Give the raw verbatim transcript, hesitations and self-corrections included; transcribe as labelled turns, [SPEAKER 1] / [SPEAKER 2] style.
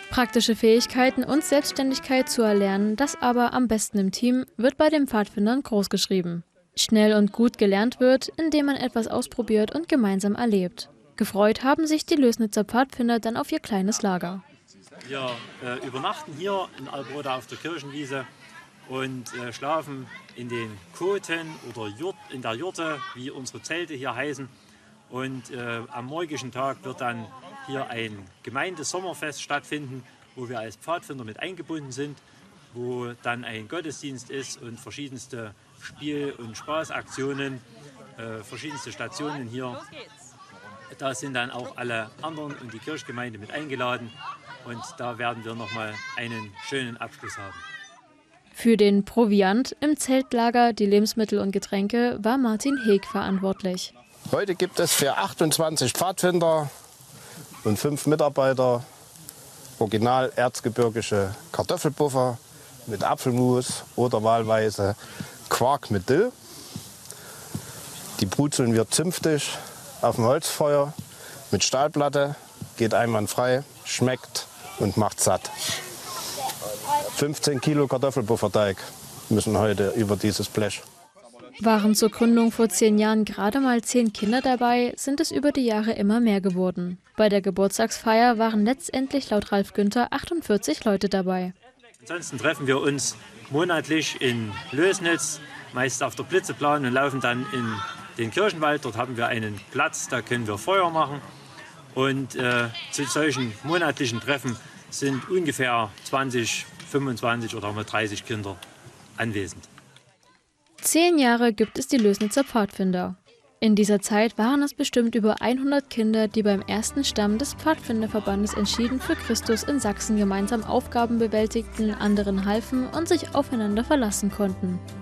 [SPEAKER 1] Praktische Fähigkeiten und Selbstständigkeit zu erlernen, das aber am besten im Team, wird bei den Pfadfindern großgeschrieben. Schnell und gut gelernt wird, indem man etwas ausprobiert und gemeinsam erlebt. Gefreut haben sich die Lößnitzer Pfadfinder dann auf ihr kleines Lager.
[SPEAKER 2] Wir äh, übernachten hier in Albroda auf der Kirchenwiese und äh, schlafen in den Koten oder Jurt, in der Jurte, wie unsere Zelte hier heißen. Und äh, am morgigen Tag wird dann hier ein Gemeindesommerfest stattfinden, wo wir als Pfadfinder mit eingebunden sind, wo dann ein Gottesdienst ist und verschiedenste Spiel- und Spaßaktionen, äh, verschiedenste Stationen hier. Da sind dann auch alle anderen und die Kirchgemeinde mit eingeladen und da werden wir nochmal einen schönen Abschluss haben.
[SPEAKER 1] Für den Proviant im Zeltlager, die Lebensmittel und Getränke, war Martin Heeg verantwortlich.
[SPEAKER 3] Heute gibt es für achtundzwanzig Pfadfinder und fünf Mitarbeiter original erzgebirgische Kartoffelpuffer mit Apfelmus oder wahlweise Quark mit Dill. Die brutzeln wir zünftig auf dem Holzfeuer mit Stahlplatte, geht einwandfrei, schmeckt und macht satt. fünfzehn Kilo Kartoffelpufferteig müssen heute über dieses Blech.
[SPEAKER 1] Waren zur Gründung vor zehn Jahren gerade mal zehn Kinder dabei, sind es über die Jahre immer mehr geworden. Bei der Geburtstagsfeier waren letztendlich laut Ralf Günther achtundvierzig Leute dabei.
[SPEAKER 2] Ansonsten treffen wir uns monatlich in Lößnitz, meist auf der Blitzeplan und laufen dann in den Kirchenwald. Dort haben wir einen Platz, da können wir Feuer machen. Und äh, zu solchen monatlichen Treffen sind ungefähr zwanzig, fünfundzwanzig oder mal dreißig Kinder anwesend.
[SPEAKER 1] Zehn Jahre gibt es die Lößnitzer Pfadfinder. In dieser Zeit waren es bestimmt über hundert Kinder, die beim ersten Stamm des Pfadfinderverbandes entschieden für Christus in Sachsen gemeinsam Aufgaben bewältigten, anderen halfen und sich aufeinander verlassen konnten.